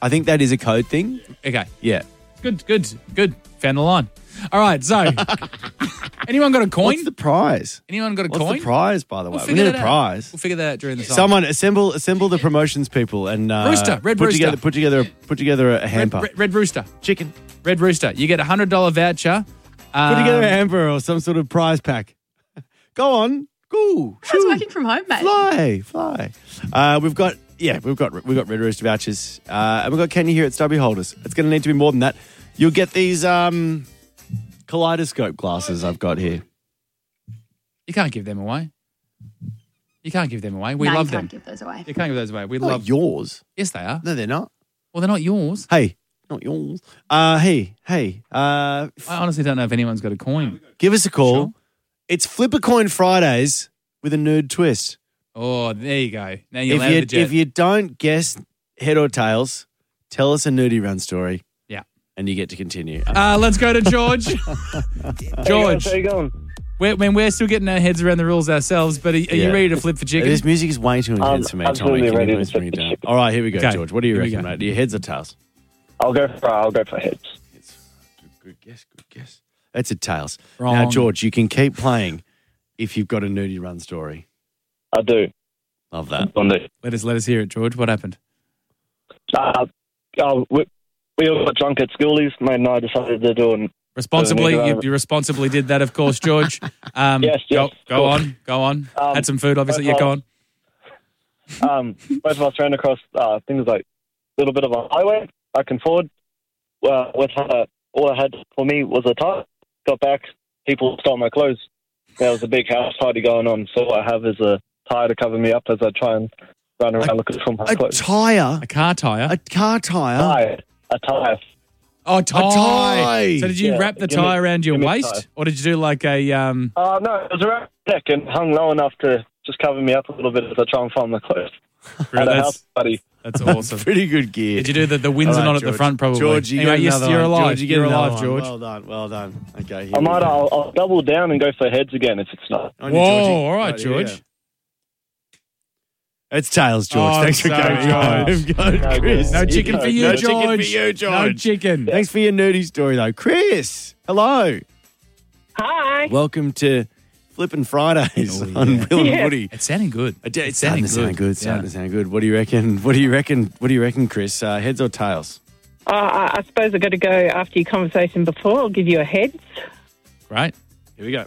I think that is a code thing. Okay. Yeah. Good. Found the line. All right, so anyone got a coin? What's the prize? Anyone got a What's coin? the prize, by the way? We figure need a that out. prize. We'll figure that out during the song. Someone assemble the promotions people and Rooster, Red put Rooster. Put together a hamper. Red Rooster. Chicken. Red Rooster. You get a $100 voucher. Put together a hamper or some sort of prize pack. Go on. Go. I was working from home, mate. Fly. We've got Red Rooster vouchers. And we've got Kenya here at Stubby Holders. It's going to need to be more than that. You'll get these kaleidoscope glasses I've got here. You can't give them away. We No, love you them. can't give those away. You can't give those away. We Not love. yours. Yes, they are. No, they're not. Well, they're not yours. Hey, not yours. Hey. I honestly don't know if anyone's got a coin. Give us a call. Sure. It's Flip a Coin Fridays with a nerd twist. Oh, there you go. Now you're out of the jet. If you don't guess head or tails, tell us a nerdy run story. Yeah. And you get to continue. Let's go to George. George, How you going? we're still getting our heads around the rules ourselves, but are you ready to flip for chicken? This music is way too intense for me. Absolutely Tommy. Can ready you to please bring it flip down? the chicken. All right, here we go, Okay, George. What do you here we reckon, go. mate? Do you heads or tails? I'll go for heads. It's good guess. It's a tails. Wrong. Now, George, you can keep playing if you've got a nerdy run story. I do. Love that. Let us hear it, George. What happened? We all got drunk at schoolies. Mate and I decided to do an Responsibly, you responsibly did that, of course, George. Yes. Go on. Had some food, obviously. Yeah, go on. Both of us ran across things like a little bit of a highway back and forward. With all I had for me was a tie. Got back, people stole my clothes. There was a big house party going on, so all I have is a tie to cover me up as I try and run around looking for my A clothes. tyre? A car tire. A car tyre? A tie. Oh, tie. tie. So did you wrap the tie around your give me a waist, tie. or did you do like a? No, it was around the neck and hung low enough to just cover me up a little bit as I try and find my clothes. At a house party. That's awesome. Pretty good gear. Did you do the Windsor All right, knot at the George. front? Probably. George, you anyway, get yes, another you're one. alive. George, you get You're another alive, one. George. Well done. Okay. I'll double down and go for heads again if it's not. Whoa! All right, here we George. go. It's tails, George. Oh, Thanks for sorry, coming. George. Chris. No chicken for you, No George. chicken for you, George. No chicken. Thanks for your nerdy story, though. Chris, hello. Hi. Welcome to Flippin' Fridays Oh, on yeah. Will and Woody. It's sounding good. It's starting to sound good. Starting to sound good. What do you reckon? What do you reckon, Chris? Heads or tails? I suppose I've got to go after your conversation before. I'll give you a heads. Right. Here we go.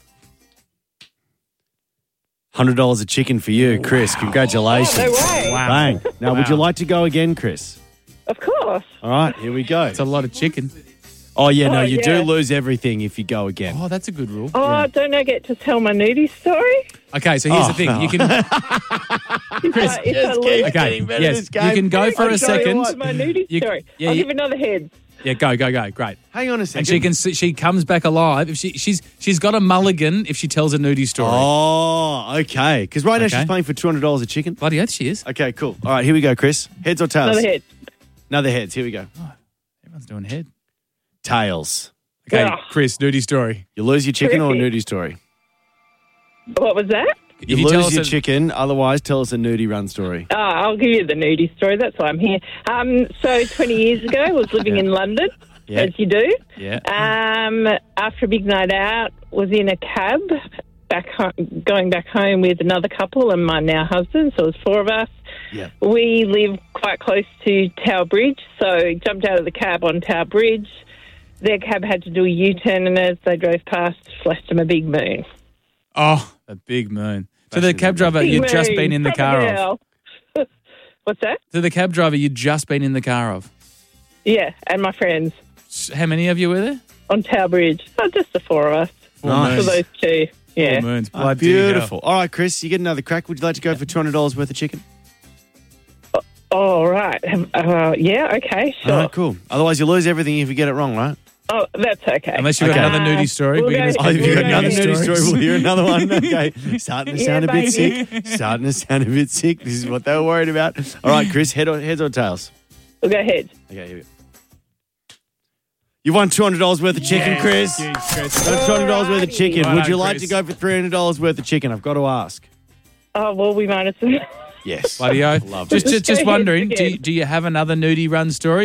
$100 a chicken for you, Chris. Congratulations. Oh, no way. Wow. Bang. Now, would Wow. you like to go again, Chris? Of course. All right, here we go. It's a lot of chicken. Oh, yeah, no, you yeah. do lose everything if you go again. Oh, that's a good rule. Don't I get to tell my nudie story? Okay, so here's the thing. no. You can. Chris, If I lose, okay, yes, you can go for I'll a tell you second. what, my nudie You- story. yeah, I'll you- give another heads. Yeah, go. Great. Hang on a second. And she comes back alive. If she's got a mulligan if she tells a nudie story. Oh, okay. Because right now Okay. she's paying for $200 a chicken. Bloody oath, she is. Okay, cool. All right, here we go, Chris. Heads or tails? Another head. Another heads. Here we go. Everyone's doing head. Tails. Okay, Yeah. Chris, nudie story. You lose your chicken or a Terrific. nudie story? What was that? If You tell lose us your a- chicken, otherwise tell us a nudie run story. I'll give you the nudie story. That's why I'm here. So 20 years ago, I was living in London, Yeah. as you do. Yeah. After a big night out, was in a cab going back home with another couple and my now husband. So it was four of us. Yeah. We live quite close to Tower Bridge, so jumped out of the cab on Tower Bridge. Their cab had to do a U-turn, and as they drove past, flashed them a big moon. Oh, a big moon. So the cab driver Big you'd just moon, been in the car of. crocodile. What's that? So the cab driver you'd just been in the car of. Yeah, and my friends How many of you were there? on Tower Bridge. Oh, just the four of us. Nice. For those two. Yeah. Four moons. Oh, Bloody beautiful. hell. All right, Chris, you get another crack. Would you like to go for $200 worth of chicken? All right. Yeah, okay, sure. All right, cool. Otherwise, you lose everything if you get it wrong, right? Oh, that's okay. Unless you've got Okay. another nudie story. we'll we're gonna go- Oh, if you've got We'll another go- nudie story, we'll hear another one. Okay. Starting to Yeah, sound a bit baby. sick. Starting to sound a bit sick. This is what they were worried about. All right, Chris, heads or tails? We'll go ahead. Okay, here we go. You won $200 worth of chicken, Chris. Huge, Chris. Got $200 worth of chicken. Well Would done, you like Chris. to go for $300 worth of chicken? I've got to ask. Oh, well, we might as well. Yes. Bloody oath. Love Just Let's go ahead wondering, again. do you have another nudie run story?